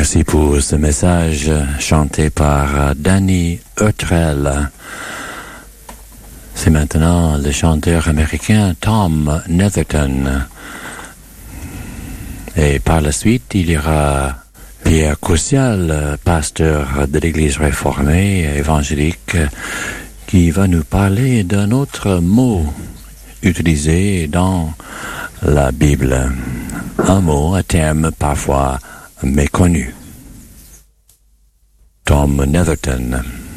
Merci pour ce message chanté par Danny Eutrell. C'est maintenant le chanteur américain Tom Netherton. Et par la suite, il y aura Pierre Coussial, pasteur de l'Église réformée évangélique, qui va nous parler d'un autre mot utilisé dans la Bible. Un mot, un terme parfois méconnu. Tom Netherton.